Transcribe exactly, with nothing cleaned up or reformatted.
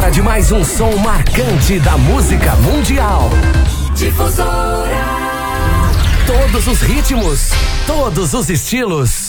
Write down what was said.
hora de mais um som marcante da música mundial. Difusora. Todos os ritmos, todos os estilos.